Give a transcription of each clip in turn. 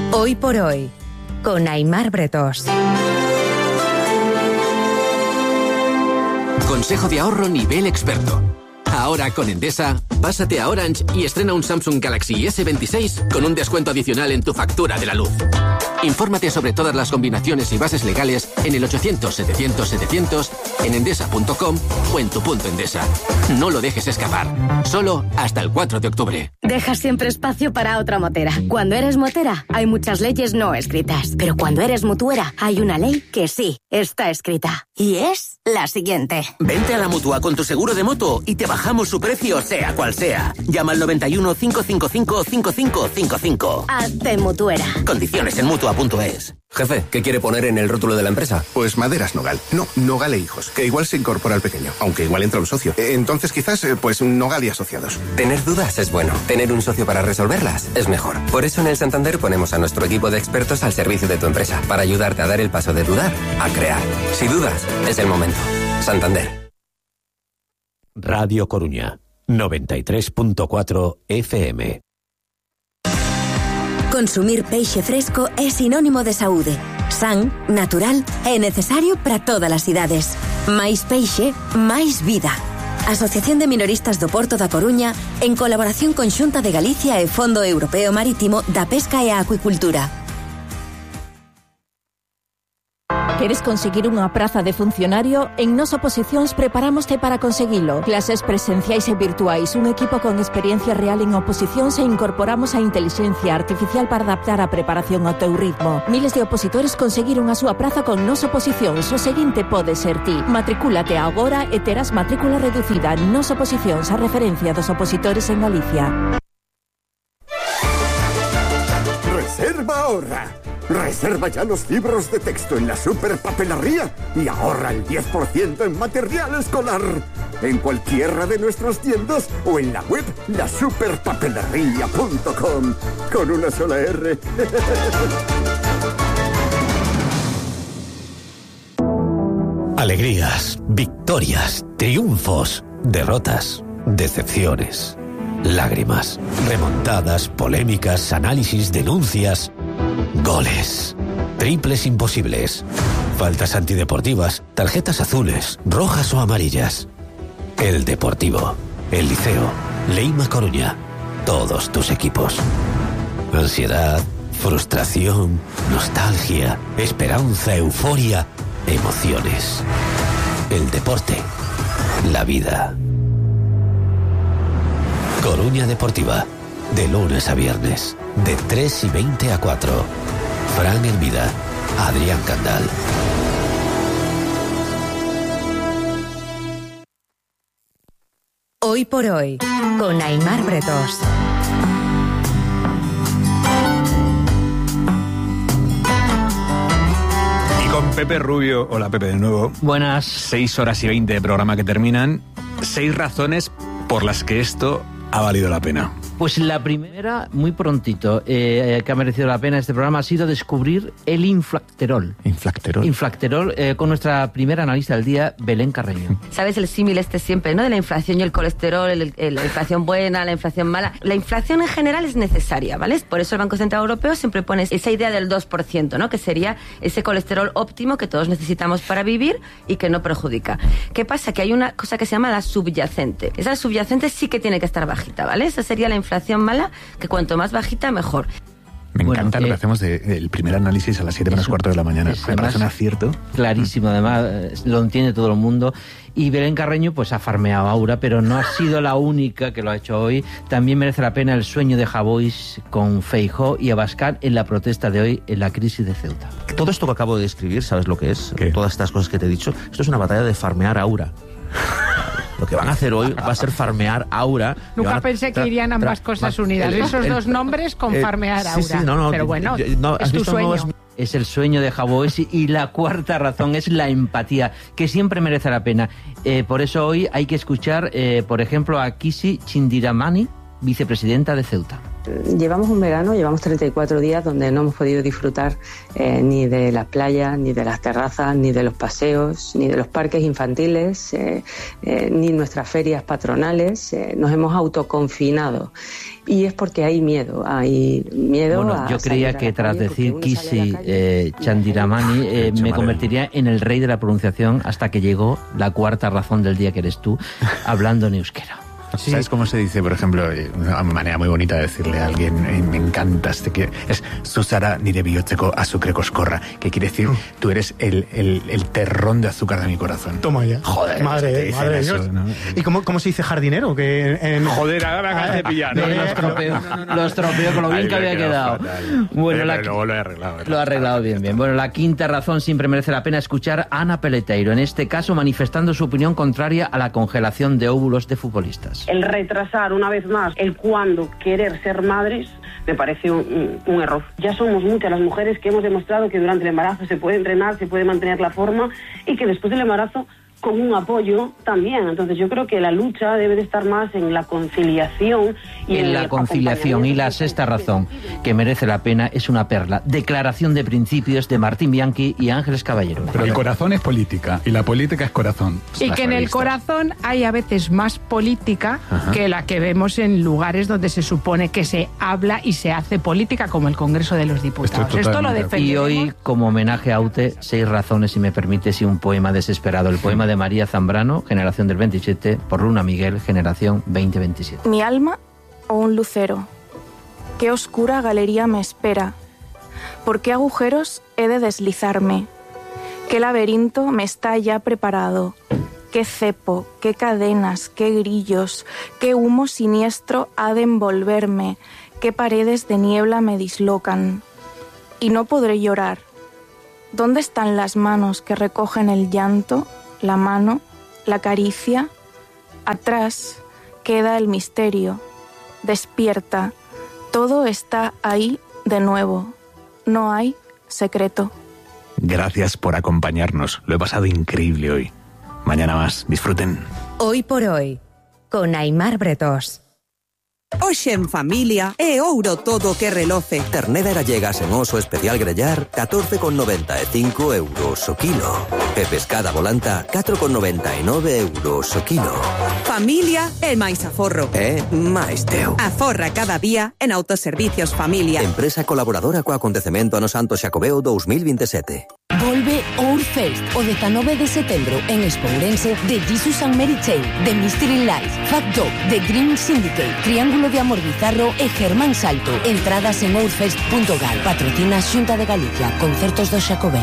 Hoy por hoy, con Aimar Bretós. Consejo de ahorro nivel experto. Ahora con Endesa, pásate a Orange y estrena un Samsung Galaxy S26 con un descuento adicional en tu factura de la luz. Infórmate sobre todas las combinaciones y bases legales en el 800-700-700, en endesa.com o en tu punto Endesa. No lo dejes escapar. Solo hasta el 4 de octubre. Dejas siempre espacio para otra motera. Cuando eres motera, hay muchas leyes no escritas. Pero cuando eres mutuera, hay una ley que sí está escrita. Y es la siguiente. Vente a la Mutua con tu seguro de moto y te bajamos su precio, sea cual sea. Llama al 91 555 5555. Hazte mutuera. Condiciones en Mutua.es. Jefe, ¿qué quiere poner en el rótulo de la empresa? Pues Maderas Nogal. No, Nogal e Hijos, que igual se incorpora al pequeño, aunque igual entra un socio. Entonces quizás, pues Nogal y Asociados. Tener dudas es bueno. Tener un socio para resolverlas es mejor. Por eso en el Santander ponemos a nuestro equipo de expertos al servicio de tu empresa, para ayudarte a dar el paso de dudar a crear. Si dudas, es el momento. Santander. Radio Coruña, 93.4 FM. Consumir peixe fresco é sinónimo de saúde. San, natural e necesario para todas as idades. Máis peixe, máis vida. Asociación de Minoristas do Porto da Coruña, en colaboración con Xunta de Galicia e Fondo Europeo Marítimo da Pesca e a Acuicultura. Queres conseguir unha praza de funcionario? En Nos Oposicións preparámoste para conseguilo. Clases presenciais e virtuais, un equipo con experiencia real en oposicións e incorporamos a inteligencia artificial para adaptar a preparación ao teu ritmo. Miles de opositores conseguiron a súa praza con Nos Oposicións. O seguinte pode ser ti. Matricúlate agora e terás matrícula reducida. Nos Oposicións, a referencia dos opositores en Galicia. Reserva ahora. Reserva ya los libros de texto en la Superpapelería y ahorra el 10% en material escolar. En cualquiera de nuestras tiendas o en la web lasuperpapelería.com. Con una sola R. Alegrías, victorias, triunfos, derrotas, decepciones, lágrimas, remontadas, polémicas, análisis, denuncias, goles, triples imposibles, faltas antideportivas, tarjetas azules, rojas o amarillas. El Deportivo, el Liceo, Leima Coruña, todos tus equipos. Ansiedad, frustración, nostalgia, esperanza, euforia, emociones. El deporte, la vida. Coruña Deportiva, de lunes a viernes, de 3:20 a 4. Fran Hermida, Adrián Candal. Hoy por hoy, con Aimar Bretós. Y con Pepe Rubio. Hola Pepe de nuevo. Buenas. 6 horas y 20 de programa que terminan. 6 razones por las que esto ha valido la pena. Pues la primera, muy prontito, que ha merecido la pena este programa, ha sido descubrir el inflacterol. ¿Inflacterol? Inflacterol, con nuestra primera analista del día, Belén Carreño. ¿Sabes el símil siempre, ¿no? De la inflación y el colesterol, la inflación buena, la inflación mala. La inflación en general es necesaria, ¿vale? Por eso el Banco Central Europeo siempre pone esa idea del 2%, ¿no? Que sería ese colesterol óptimo que todos necesitamos para vivir y que no perjudica. ¿Qué pasa? Que hay una cosa que se llama la subyacente. Esa subyacente sí que tiene que estar bajita, ¿vale? Esa sería la inflación mala, que cuanto más bajita, mejor. Me encanta lo que hacemos del primer análisis a las 7 menos cuarto de la mañana. Me parece un acierto. Clarísimo, además, lo entiende todo el mundo. Y Belén Carreño pues ha farmeado a Aura, pero no ha sido la única que lo ha hecho hoy. También merece la pena el sueño de Javois con Feijóo y Abascal en la protesta de hoy en la crisis de Ceuta. Todo esto que acabo de describir, ¿sabes lo que es? ¿Qué? Todas estas cosas que te he dicho, esto es una batalla de farmear a Aura. Lo que van a hacer hoy va a ser farmear Aura. Nunca pensé que irían ambas cosas unidas. Esos dos nombres con farmear Aura. Sí, no, pero bueno, es tu sueño. Es el sueño de Javois. Y la cuarta razón es la empatía, que siempre merece la pena. Por eso hoy hay que escuchar, por ejemplo, a Kisi Chindiramani, vicepresidenta de Ceuta. Llevamos un verano, llevamos 34 días donde no hemos podido disfrutar ni de las playas, ni de las terrazas, ni de los paseos, ni de los parques infantiles, ni nuestras ferias patronales. Nos hemos autoconfinado. Y es porque hay miedo Bueno, yo creía que tras decir Kisi Chandiramani me convertiría en el rey de la pronunciación hasta que llegó la cuarta razón del día, que eres tú, hablando en euskera. Sí. ¿Sabes cómo se dice, por ejemplo, una manera muy bonita de decirle a alguien, me encanta, es Susara nire bihotzeko azukre koskorra, que quiere decir, tú eres el terrón de azúcar de mi corazón. Toma ya. Joder, madre de Dios. ¿No? ¿Y cómo se dice jardinero? Joder, ahora me acabas de pillar. Lo estropeo con lo bien que había quedado. Bueno, luego lo he arreglado. Lo ha arreglado bien. Bueno, la quinta razón, siempre merece la pena escuchar a Ana Peleteiro, en este caso manifestando su opinión contraria a la congelación de óvulos de futbolistas. El retrasar una vez más el cuándo querer ser madres me parece un error. Ya somos muchas las mujeres que hemos demostrado que durante el embarazo se puede entrenar, se puede mantener la forma y que después del embarazo con un apoyo también. Entonces yo creo que la lucha debe de estar más en la conciliación. En la conciliación. Y la sexta razón, que merece la pena, es una perla. Declaración de principios de Martín Bianchi y Ángeles Caballero. Pero el corazón es política y la política es corazón. Y que en el corazón hay a veces más política que la que vemos en lugares donde se supone que se habla y se hace política, como el Congreso de los Diputados. Esto lo defendemos. Y hoy, como homenaje a Aute, 6 razones, si me permites, y un poema desesperado. El poema de María Zambrano, generación del 27, por Luna Miguel, generación 2027. Mi alma o un lucero. Qué oscura galería me espera. ¿Por qué agujeros he de deslizarme? Qué laberinto me está ya preparado. Qué cepo, qué cadenas, qué grillos, qué humo siniestro ha de envolverme. Qué paredes de niebla me dislocan. Y no podré llorar. ¿Dónde están las manos que recogen el llanto? La mano, la caricia. Atrás queda el misterio. Despierta. Todo está ahí de nuevo. No hay secreto. Gracias por acompañarnos. Lo he pasado increíble hoy. Mañana más. Disfruten. Hoy por hoy, con Aimar Bretós. Hoxe en familia é ouro todo que reloce. Ternera gallegas en oso especial grellar, 14,95 euros o kilo. E pescada volanta, 4,99 euros o kilo. Familia é máis aforro. É máis teu. Aforra cada día en Autoservicios Familia. Empresa colaboradora co acontecemento ano Santo Xacobeo 2027. Volve Ourfest o 19 de setembro en Espourense de Jesus and Mary Chain, de Mystery Life, Fat Dog, de Green Syndicate, Triángulo de Amor Bizarro e Germán Salto. Entradas en ourfest.gal. Patrocina Xunta de Galicia. Concertos do Xacobeo.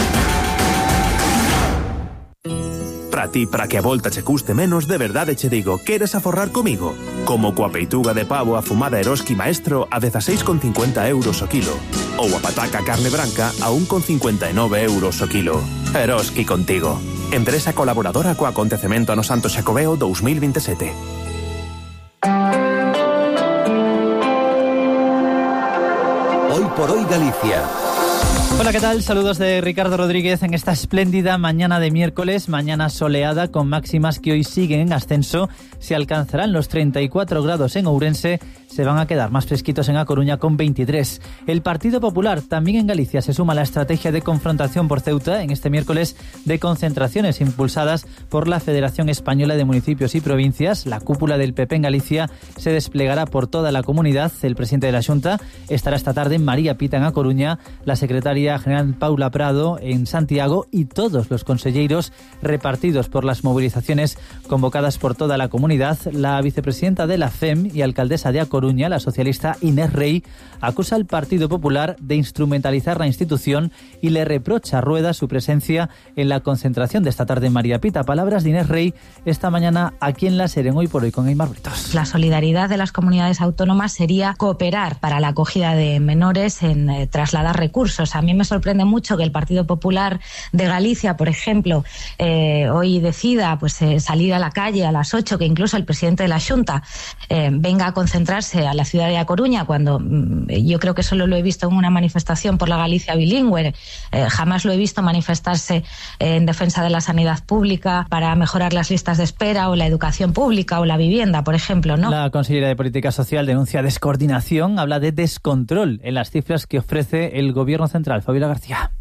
Para ti, para que a volta che custe menos, de verdade che digo, queres aforrar comigo? Como coa peituga de pavo afumada Eroski Maestro a 16,50 euros o kilo. Ou a pataca carne branca a 1,59 euros o kilo. Eroski contigo. Empresa colaboradora co acontecemento ano Santo Xacobeo 2027. Hoy por hoy Galicia. Hola, ¿qué tal? Saludos de Ricardo Rodríguez en esta espléndida mañana de miércoles, mañana soleada con máximas que hoy siguen en ascenso. Se alcanzarán los 34 grados en Ourense, se van a quedar más fresquitos en A Coruña con 23. El Partido Popular también en Galicia se suma a la estrategia de confrontación por Ceuta en este miércoles de concentraciones impulsadas por la Federación Española de Municipios y Provincias. La cúpula del PP en Galicia se desplegará por toda la comunidad. El presidente de la Xunta estará esta tarde en María Pita en A Coruña, la secretaria general Paula Prado en Santiago y todos los conselleiros repartidos por las movilizaciones convocadas por toda la comunidad. La vicepresidenta de la FEM y alcaldesa de A Coruña, la socialista Inés Rey, acusa al Partido Popular de instrumentalizar la institución y le reprocha a Rueda su presencia en la concentración de esta tarde en María Pita. Palabras de Inés Rey esta mañana aquí en La Seren, Hoy por Hoy con Aimar Bretós. La solidaridad de las comunidades autónomas sería cooperar para la acogida de menores en trasladar recursos recursos. A mí me sorprende mucho que el Partido Popular de Galicia, por ejemplo, hoy decida salir a la calle a las 8, que incluso el presidente de la Xunta venga a concentrarse a la ciudad de A Coruña, cuando yo creo que solo lo he visto en una manifestación por la Galicia bilingüe. Jamás lo he visto manifestarse en defensa de la sanidad pública, para mejorar las listas de espera o la educación pública o la vivienda, por ejemplo, ¿no? La consellera de Política Social denuncia descoordinación, habla de descontrol en las cifras que ofrece el Gobierno central. Fabiola García.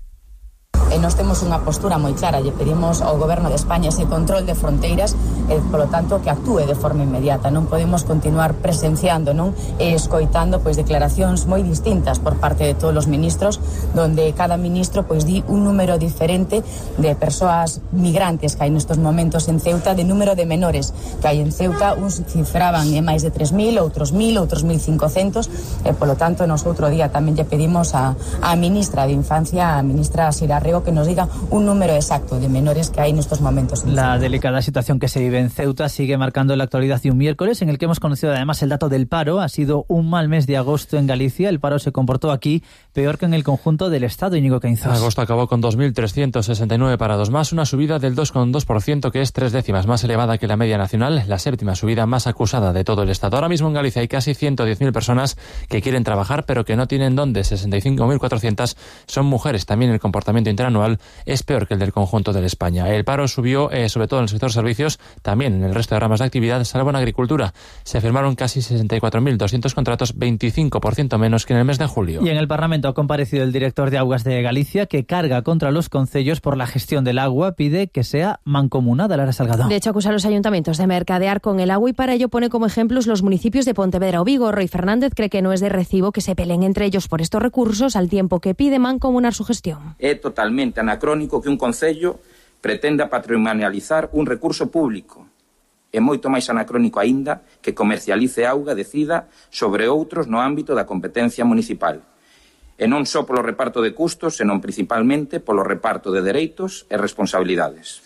Nós temos unha postura moi clara, lle pedimos ao Goberno de España ese control de fronteiras e, polo tanto, que actúe de forma inmediata. Non podemos continuar presenciando, non, e escoitando declaracións moi distintas por parte de todos os ministros, donde cada ministro di un número diferente de persoas migrantes que hai nestes momentos en Ceuta, de número de menores que hai en Ceuta. Uns cifraban en máis de 3.000, outros 1.000, outros 1.500, e, polo tanto, nos outro día tamén lle pedimos a ministra de Infancia, a ministra Sira Rego, que nos diga un número exacto de menores que hay en estos momentos. La delicada situación que se vive en Ceuta sigue marcando la actualidad de un miércoles en el que hemos conocido además el dato del paro. Ha sido un mal mes de agosto en Galicia. El paro se comportó aquí peor que en el conjunto del Estado. Íñigo Caínzos. Agosto acabó con 2.369 parados más, una subida del 2,2%, que es 3 décimas más elevada que la media nacional, la séptima subida más acusada de todo el Estado. Ahora mismo en Galicia hay casi 110.000 personas que quieren trabajar pero que no tienen dónde. 65.400 son mujeres. También el comportamiento interanual es peor que el del conjunto de España. El paro subió sobre todo en el sector servicios, también en el resto de ramas de actividad, salvo en agricultura. Se firmaron casi 64.200 contratos, 25% menos que en el mes de julio. Y en el Parlamento ha comparecido el director de Augas de Galicia, que carga contra los concellos por la gestión del agua, pide que sea mancomunada. Lara Salgado. De hecho, acusa a los ayuntamientos de mercadear con el agua y para ello pone como ejemplos los municipios de Pontevedra o Vigo. Roy Fernández cree que no es de recibo que se peleen entre ellos por estos recursos, al tiempo que pide mancomunar su gestión. Es totalmente anacrónico que un concello pretenda patrimonializar un recurso público. É moito máis anacrónico aínda que comercialice auga, decida sobre outros no ámbito da competencia municipal. E non só polo reparto de custos, senón principalmente polo reparto de dereitos e responsabilidades.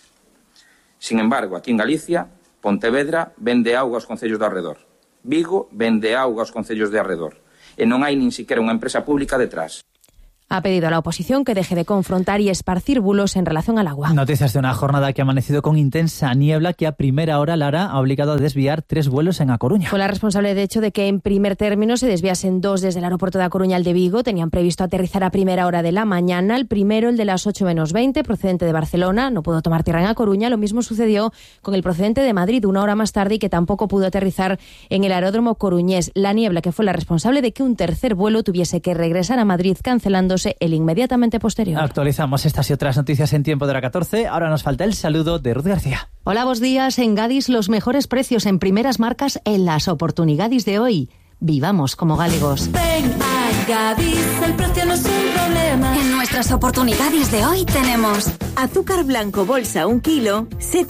Sin embargo, aquí en Galicia, Pontevedra vende auga aos concellos de arredor. Vigo vende auga aos concellos de arredor. E non hai nin siquiera unha empresa pública detrás. Ha pedido a la oposición que deje de confrontar y esparcir bulos en relación al agua. Noticias de una jornada que ha amanecido con intensa niebla que a primera hora, Lara, ha obligado a desviar 3 vuelos en A Coruña. Fue la responsable, de hecho, de que en primer término se desviasen 2 desde el aeropuerto de A Coruña al de Vigo. Tenían previsto aterrizar a primera hora de la mañana. El primero, el de las 8 menos 20, procedente de Barcelona, no pudo tomar tierra en A Coruña. Lo mismo sucedió con el procedente de Madrid 1 hora más tarde y que tampoco pudo aterrizar en el aeródromo coruñés. La niebla que fue la responsable de que un tercer vuelo tuviese que regresar a Madrid, cancelándose el inmediatamente posterior. Actualizamos estas y otras noticias en tiempo de la 14. Ahora nos falta el saludo de Ruth García. Hola, buenos días. En Gadis, los mejores precios en primeras marcas en las oportunidades de hoy. Vivamos como galegos. Ven a Gadis, el precio no es un problema. En nuestras oportunidades de hoy tenemos azúcar blanco bolsa 1 kilo,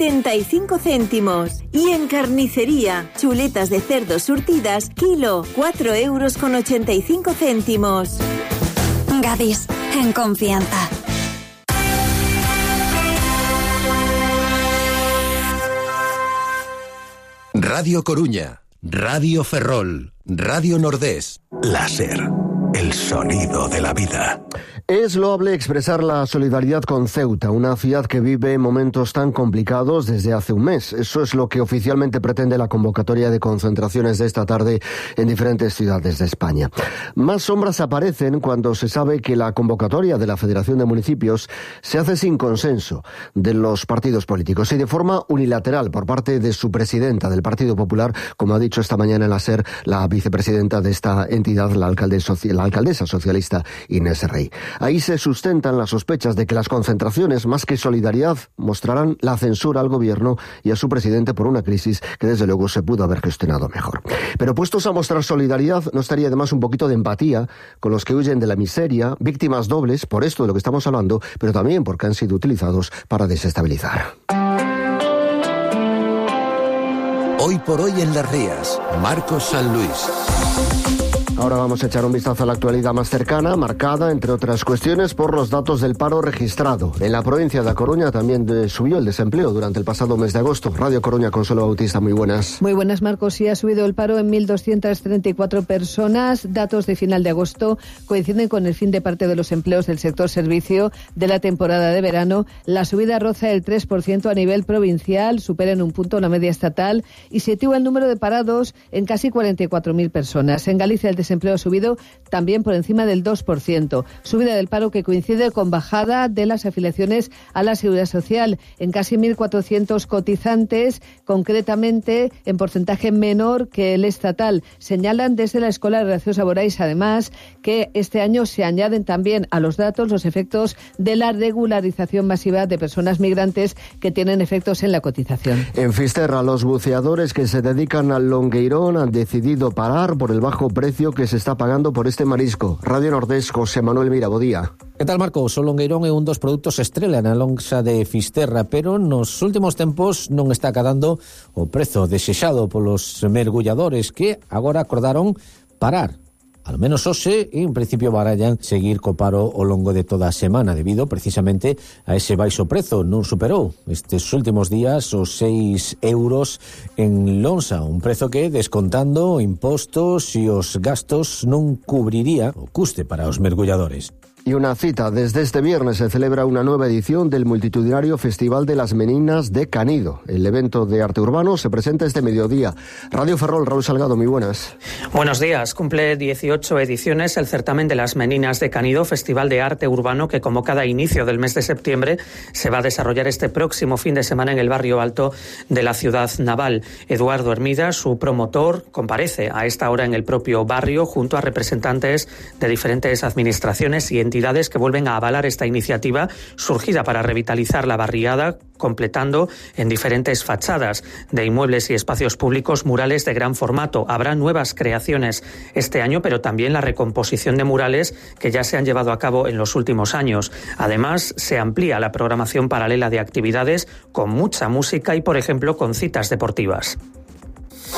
75 céntimos. Y en carnicería, chuletas de cerdo surtidas, kilo, 4,85 €. Gadis, en confianza. Radio Coruña, Radio Ferrol, Radio Nordés, Láser, el sonido de la vida. Es loable expresar la solidaridad con Ceuta, una ciudad que vive momentos tan complicados desde hace un mes. Eso es lo que oficialmente pretende la convocatoria de concentraciones de esta tarde en diferentes ciudades de España. Más sombras aparecen cuando se sabe que la convocatoria de la Federación de Municipios se hace sin consenso de los partidos políticos y de forma unilateral por parte de su presidenta del Partido Popular, como ha dicho esta mañana en la SER la vicepresidenta de esta entidad, la alcaldesa socialista Inés Rey. Ahí se sustentan las sospechas de que las concentraciones, más que solidaridad, mostrarán la censura al gobierno y a su presidente por una crisis que desde luego se pudo haber gestionado mejor. Pero puestos a mostrar solidaridad, no estaría además un poquito de empatía con los que huyen de la miseria, víctimas dobles, por esto de lo que estamos hablando, pero también porque han sido utilizados para desestabilizar. Hoy por hoy en Las Rías, Marcos San Luis. Ahora vamos a echar un vistazo a la actualidad más cercana, marcada, entre otras cuestiones, por los datos del paro registrado. En la provincia de A Coruña también subió el desempleo durante el pasado mes de agosto. Radio Coruña, Consuelo Bautista, muy buenas. Muy buenas, Marcos. Sí, ha subido el paro en 1.234 personas. Datos de final de agosto coinciden con el fin de parte de los empleos del sector servicio de la temporada de verano. La subida roza el 3% a nivel provincial, supera en un punto la media estatal y sitúa el número de parados en casi 44.000 personas. En Galicia el desempleo ha subido también por encima del 2%. Subida del paro que coincide con bajada de las afiliaciones a la Seguridad Social en casi 1.400 cotizantes, concretamente en porcentaje menor que el estatal. Señalan desde la Escuela de Relacións Laborais, además, que este año se añaden también a los datos los efectos de la regularización masiva de personas migrantes que tienen efectos en la cotización. En Fisterra, los buceadores que se dedican al longueirón han decidido parar por el bajo precio que se está pagando por este marisco. Radio Nordés, José Manuel Mirabodía. Que tal, Marcos? O longueirón é un dos produtos estrela na lonxa de Fisterra, pero nos últimos tempos non está acadando o prezo desexado polos mergulladores que agora acordaron parar. Al menos hoxe, en principio, barallan seguir co paro ao longo de toda a semana, debido precisamente a ese baixo prezo. Non superou estes últimos días os 6 euros en lonxa, un prezo que, descontando impostos e os gastos, non cubriría o custe para os mergulladores. Y una cita, desde este viernes se celebra una nueva edición del multitudinario Festival de las Meninas de Canido. El evento de arte urbano se presenta este mediodía. Radio Ferrol, Raúl Salgado, muy buenas. Buenos días. Cumple 18 ediciones el certamen de las Meninas de Canido, festival de arte urbano que, como cada inicio del mes de septiembre, se va a desarrollar este próximo fin de semana en el barrio alto de la ciudad naval. Eduardo Hermida, su promotor, comparece a esta hora en el propio barrio junto a representantes de diferentes administraciones y entidades que vuelven a avalar esta iniciativa surgida para revitalizar la barriada, completando en diferentes fachadas de inmuebles y espacios públicos murales de gran formato. Habrá nuevas creaciones este año, pero también la recomposición de murales que ya se han llevado a cabo en los últimos años. Además, se amplía la programación paralela de actividades con mucha música y, por ejemplo, con citas deportivas.